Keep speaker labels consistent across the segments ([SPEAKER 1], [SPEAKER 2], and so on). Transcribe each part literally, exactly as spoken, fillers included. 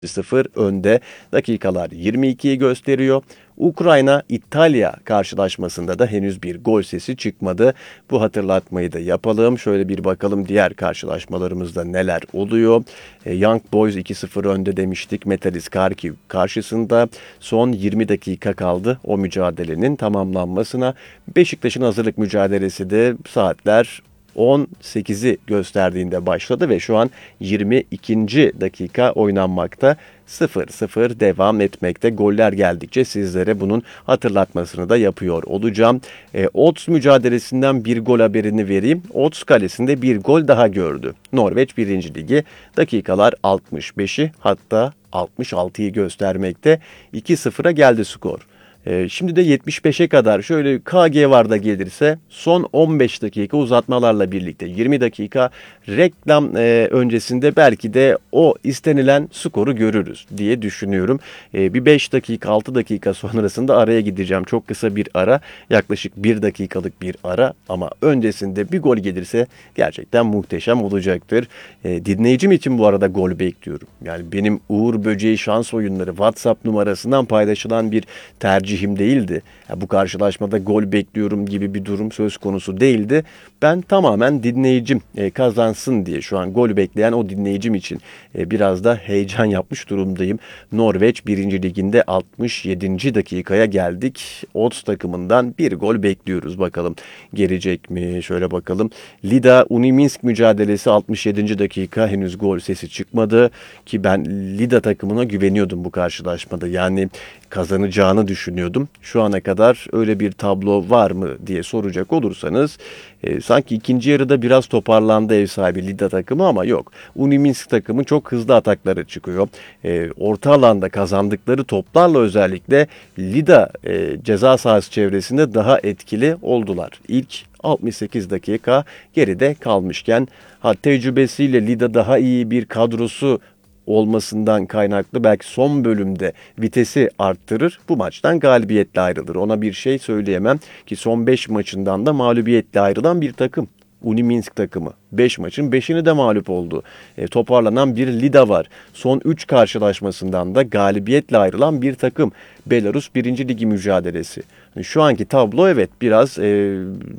[SPEAKER 1] sıfır önde. Dakikalar yirmi ikiyi gösteriyor. Ukrayna-İtalya karşılaşmasında da henüz bir gol sesi çıkmadı. Bu hatırlatmayı da yapalım. Şöyle bir bakalım diğer karşılaşmalarımızda neler oluyor. E, Young Boys iki sıfır önde demiştik. Metalist Kharkiv karşısında son yirmi dakika kaldı o mücadelenin tamamlanmasına. Beşiktaş'ın hazırlık mücadelesi de saatler on sekizi gösterdiğinde başladı ve şu an yirmi ikinci dakika oynanmakta. sıfır sıfır devam etmekte. Goller geldikçe sizlere bunun hatırlatmasını da yapıyor olacağım. E, Ods mücadelesinden bir gol haberini vereyim. Ods kalesinde bir gol daha gördü. Norveç birinci Ligi dakikalar altmış beşi hatta altmış altıyı göstermekte. iki sıfıra geldi skor. Ee, şimdi de yetmiş beşe kadar şöyle K G var da gelirse son on beş dakika uzatmalarla birlikte yirmi dakika reklam e, öncesinde belki de o istenilen skoru görürüz diye düşünüyorum. E, bir beş dakika altı dakika sonrasında araya gideceğim. Çok kısa bir ara, yaklaşık bir dakikalık bir ara ama öncesinde bir gol gelirse gerçekten muhteşem olacaktır. E, dinleyicim için bu arada gol bekliyorum. Yani benim Uğur Böceği şans oyunları WhatsApp numarasından paylaşılan bir tercih tercihim değildi. Ya bu karşılaşmada gol bekliyorum gibi bir durum söz konusu değildi. Ben tamamen dinleyicim e, kazansın diye şu an gol bekleyen o dinleyicim için e, biraz da heyecan yapmış durumdayım. Norveç birinci Liginde altmış yedinci dakikaya geldik. Ods takımından bir gol bekliyoruz. Bakalım gelecek mi? Şöyle bakalım. Lida Uniminsk mücadelesi altmış yedinci dakika, henüz gol sesi çıkmadı ki ben Lida takımına güveniyordum bu karşılaşmada. Yani kazanacağını düşünüyordum. Şu ana kadar öyle bir tablo var mı diye soracak olursanız e, sanki ikinci yarıda biraz toparlandı ev sahibi Lida takımı ama yok. Uniminsk takımı çok hızlı atakları çıkıyor. E, orta alanda kazandıkları toplarla özellikle Lida e, ceza sahası çevresinde daha etkili oldular. İlk altmış sekiz dakika geride kalmışken ha, tecrübesiyle Lida daha iyi bir kadrosu olmasından kaynaklı belki son bölümde vitesi arttırır. Bu maçtan galibiyetle ayrılır. Ona bir şey söyleyemem ki son beş maçından da mağlubiyetle ayrılan bir takım. Uniminsk takımı. beş maçın beşini de mağlup oldu. E, toparlanan bir Lida var. Son üç karşılaşmasından da galibiyetle ayrılan bir takım. Belarus birinci Ligi mücadelesi. Şu anki tablo evet biraz e,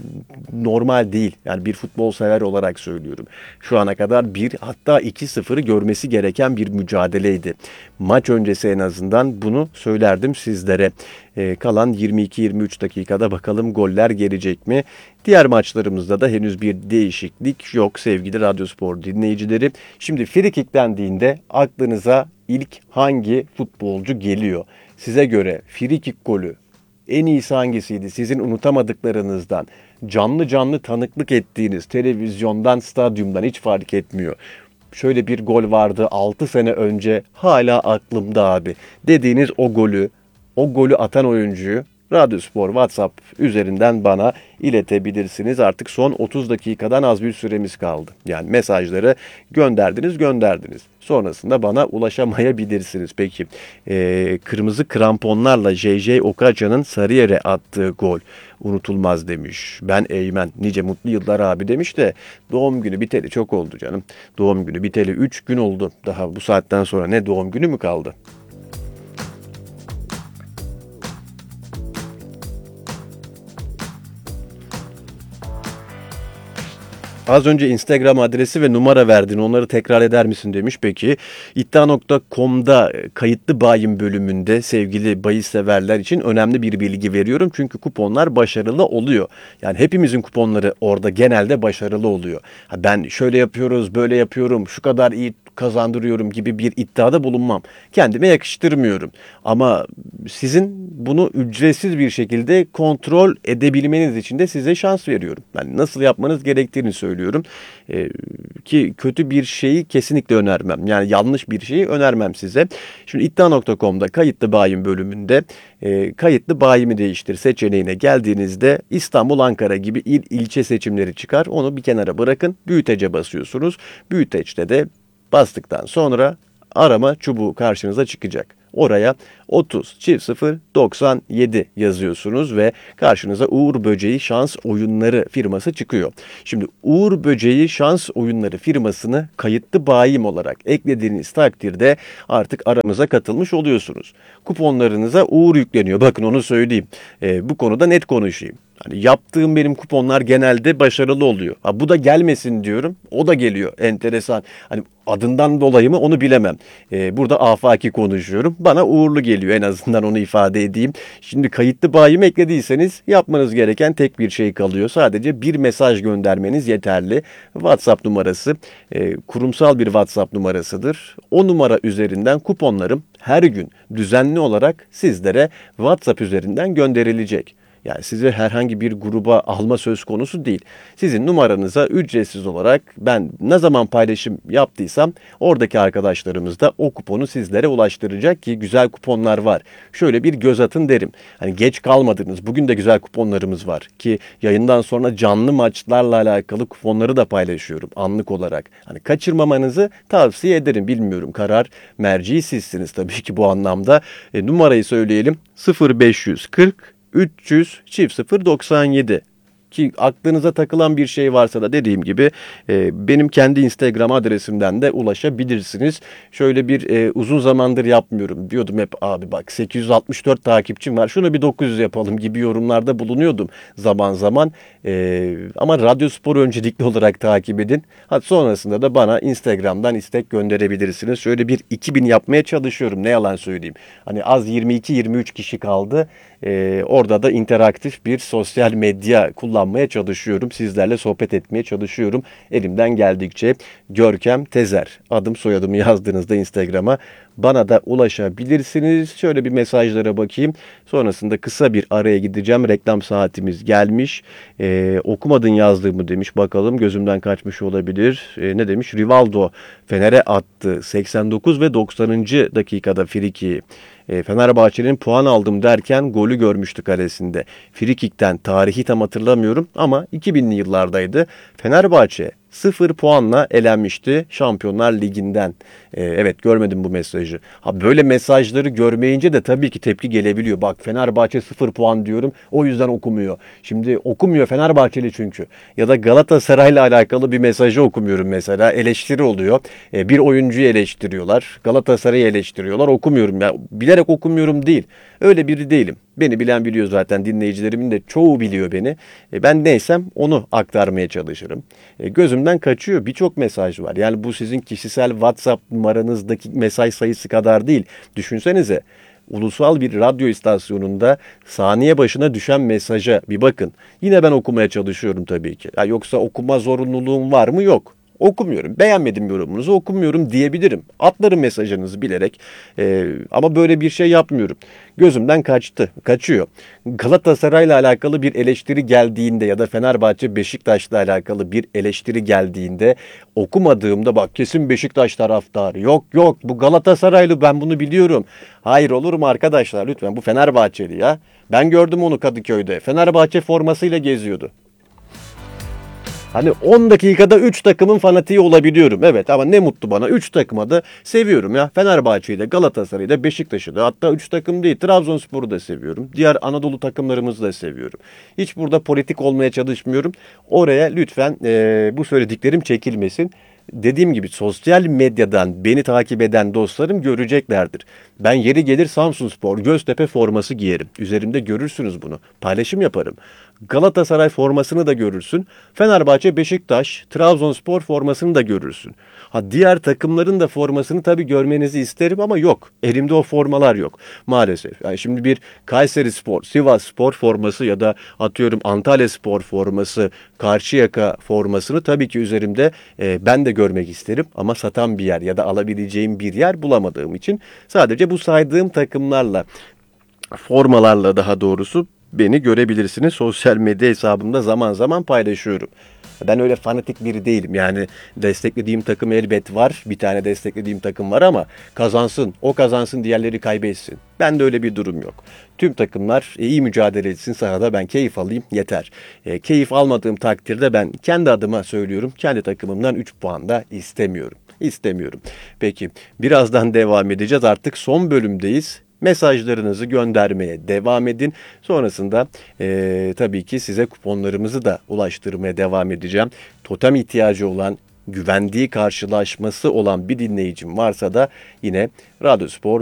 [SPEAKER 1] normal değil. Yani bir futbol sever olarak söylüyorum. Şu ana kadar bir hatta iki sıfırı görmesi gereken bir mücadeleydi. Maç öncesi en azından bunu söylerdim sizlere. E, kalan yirmi iki yirmi üç dakikada bakalım goller gelecek mi? Diğer maçlarımızda da henüz bir değişiklik yok sevgili Radyospor dinleyicileri. Şimdi frikik dendiğinde aklınıza ilk hangi futbolcu geliyor? Size göre frikik golü en iyisi hangisiydi? Sizin unutamadıklarınızdan, canlı canlı tanıklık ettiğiniz televizyondan, stadyumdan hiç fark etmiyor. Şöyle bir gol vardı altı sene önce hala aklımda abi dediğiniz o golü, o golü atan oyuncuyu Radyospor WhatsApp üzerinden bana iletebilirsiniz. Artık son otuz dakikadan az bir süremiz kaldı. Yani mesajları gönderdiniz gönderdiniz. Sonrasında bana ulaşamayabilirsiniz. Peki e, kırmızı kramponlarla J J Okaca'nın Sarıyer'e attığı gol unutulmaz demiş. Ben Eymen nice mutlu yıllar abi demiş de doğum günü biteli çok oldu canım. Doğum günü biteli üç gün oldu. Daha bu saatten sonra ne doğum günü mü kaldı? Az önce Instagram adresi ve numara verdin. Onları tekrar eder misin demiş. Peki iddia nokta com'da kayıtlı bayim bölümünde sevgili bahis severler için önemli bir bilgi veriyorum. Çünkü kuponlar başarılı oluyor. Yani hepimizin kuponları orada genelde başarılı oluyor. Ha ben şöyle yapıyoruz, böyle yapıyorum, şu kadar iyi kazandırıyorum gibi bir iddiada bulunmam. Kendime yakıştırmıyorum. Ama sizin bunu ücretsiz bir şekilde kontrol edebilmeniz için de size şans veriyorum. Ben nasıl yapmanız gerektiğini söylüyorum. Ee, ki kötü bir şeyi kesinlikle önermem. Yani yanlış bir şeyi önermem size. Şimdi iddia nokta com'da kayıtlı bayim bölümünde e, kayıtlı bayimi değiştir seçeneğine geldiğinizde İstanbul, Ankara gibi il ilçe seçimleri çıkar. Onu bir kenara bırakın. Büyütece basıyorsunuz. Büyüteçte de bastıktan sonra arama çubuğu karşınıza çıkacak. Oraya otuz çift sıfır doksan yedi yazıyorsunuz ve karşınıza Uğur Böceği Şans Oyunları firması çıkıyor. Şimdi Uğur Böceği Şans Oyunları firmasını kayıtlı bayim olarak eklediğiniz takdirde artık aramıza katılmış oluyorsunuz. Kuponlarınıza Uğur yükleniyor. Bakın onu söyleyeyim. E, bu konuda net konuşayım. Hani yaptığım benim kuponlar genelde başarılı oluyor. Ha, bu da gelmesin diyorum. O da geliyor. Enteresan. Hani adından dolayı mı onu bilemem. Ee, burada afaki konuşuyorum. Bana uğurlu geliyor, en azından onu ifade edeyim. Şimdi kayıtlı bayim eklediyseniz yapmanız gereken tek bir şey kalıyor. Sadece bir mesaj göndermeniz yeterli. WhatsApp numarası e, kurumsal bir WhatsApp numarasıdır. O numara üzerinden kuponlarım her gün düzenli olarak sizlere WhatsApp üzerinden gönderilecek. Yani size herhangi bir gruba alma söz konusu değil. Sizin numaranıza ücretsiz olarak ben ne zaman paylaşım yaptıysam oradaki arkadaşlarımız da o kuponu sizlere ulaştıracak ki güzel kuponlar var. Şöyle bir göz atın derim. Hani geç kalmadınız. Bugün de güzel kuponlarımız var ki yayından sonra canlı maçlarla alakalı kuponları da paylaşıyorum anlık olarak. Hani kaçırmamanızı tavsiye ederim. Bilmiyorum, karar merci sizsiniz tabii ki bu anlamda. E, numarayı söyleyelim. sıfır beş yüz kırk üç yüz çift sıfır doksan yedi. Ki aklınıza takılan bir şey varsa da dediğim gibi e, benim kendi Instagram adresimden de ulaşabilirsiniz. Şöyle bir e, uzun zamandır yapmıyorum. Diyordum hep, abi bak sekiz yüz altmış dört takipçim var, şunu bir dokuz yüz yapalım gibi yorumlarda bulunuyordum zaman zaman. E, ama Radyospor'u öncelikli olarak takip edin. Hadi sonrasında da bana Instagram'dan istek gönderebilirsiniz. Şöyle bir iki bin yapmaya çalışıyorum, ne yalan söyleyeyim. Hani az yirmi iki yirmi üç kişi kaldı. Ee, orada da interaktif bir sosyal medya kullanmaya çalışıyorum. Sizlerle sohbet etmeye çalışıyorum. Elimden geldikçe Görkem Tezer adım soyadımı yazdığınızda Instagram'a bana da ulaşabilirsiniz. Şöyle bir mesajlara bakayım. Sonrasında kısa bir araya gideceğim. Reklam saatimiz gelmiş. Ee, okumadın yazdığımı demiş. Bakalım, gözümden kaçmış olabilir. Ee, ne demiş? Rivaldo Fener'e attı. seksen dokuz ve doksanıncı dakikada friki. E, Fenerbahçe'nin puan aldım derken golü görmüştük kalesinde. Frikik'ten, tarihi tam hatırlamıyorum ama iki binli yıllardaydı. Fenerbahçe sıfır puanla elenmişti Şampiyonlar Ligi'nden. Ee, evet, görmedim bu mesajı. Ha, böyle mesajları görmeyince de tabii ki tepki gelebiliyor. Bak, Fenerbahçe sıfır puan diyorum, o yüzden okumuyor. Şimdi okumuyor Fenerbahçeli çünkü. Ya da Galatasaray'la alakalı bir mesajı okumuyorum mesela. Eleştiri oluyor. Ee, bir oyuncuyu eleştiriyorlar. Galatasaray'ı eleştiriyorlar. Okumuyorum. Ya, bilerek okumuyorum değil. Öyle biri değilim. Beni bilen biliyor zaten. Dinleyicilerimin de çoğu biliyor beni. E, ben neysem onu aktarmaya çalışırım. E, gözümden kaçıyor. Birçok mesaj var. Yani bu sizin kişisel WhatsApp numaranızdaki mesaj sayısı kadar değil. Düşünsenize. Ulusal bir radyo istasyonunda saniye başına düşen mesaja bir bakın. Yine ben okumaya çalışıyorum tabii ki. Ya, yoksa okuma zorunluluğum var mı? Yok. Okumuyorum. Beğenmedim yorumunuzu, okumuyorum diyebilirim. Atlarım mesajınızı bilerek. Ee, ama böyle bir şey yapmıyorum. Gözümden kaçtı. Kaçıyor. Galatasaray'la alakalı bir eleştiri geldiğinde ya da Fenerbahçe Beşiktaş'la alakalı bir eleştiri geldiğinde okumadığımda, bak kesin Beşiktaş taraftarı. Yok yok, bu Galatasaraylı, ben bunu biliyorum. Hayır, olur mu arkadaşlar, lütfen, bu Fenerbahçeli ya. Ben gördüm onu Kadıköy'de. Fenerbahçe formasıyla geziyordu. Hani on dakikada üç takımın fanatiği olabiliyorum. Evet, ama ne mutlu bana. üç takıma da seviyorum ya. Fenerbahçe'yi de, Galatasaray'ı da, Beşiktaş'ı da. Hatta üç takım değil, Trabzonspor'u da seviyorum. Diğer Anadolu takımlarımızı da seviyorum. Hiç burada politik olmaya çalışmıyorum. Oraya lütfen e, bu söylediklerim çekilmesin. Dediğim gibi sosyal medyadan beni takip eden dostlarım göreceklerdir. Ben yeri gelir Samsunspor, Göztepe forması giyerim. Üzerimde görürsünüz bunu. Paylaşım yaparım. Galatasaray formasını da görürsün. Fenerbahçe, Beşiktaş, Trabzonspor formasını da görürsün. Ha, diğer takımların da formasını tabii görmenizi isterim ama yok. Elimde o formalar yok maalesef. Yani şimdi bir Kayserispor, Sivasspor forması ya da atıyorum Antalyaspor forması, Karşıyaka formasını tabii ki üzerimde e, ben de görmek isterim ama satan bir yer ya da alabileceğim bir yer bulamadığım için sadece bu saydığım takımlarla, formalarla daha doğrusu beni görebilirsiniz. Sosyal medya hesabımda zaman zaman paylaşıyorum. Ben öyle fanatik biri değilim. Yani desteklediğim takım elbet var. Bir tane desteklediğim takım var ama kazansın, o kazansın, diğerleri kaybetsin. Ben de öyle bir durum yok. Tüm takımlar iyi mücadele etsin sahada, ben keyif alayım yeter. E, keyif almadığım takdirde ben kendi adıma söylüyorum, kendi takımımdan üç puan da istemiyorum. istemiyorum. Peki birazdan devam edeceğiz. Artık son bölümdeyiz. Mesajlarınızı göndermeye devam edin. Sonrasında e, tabii ki size kuponlarımızı da ulaştırmaya devam edeceğim. Totem ihtiyacı olan, güvendiği karşılaşması olan bir dinleyicim varsa da yine Radyospor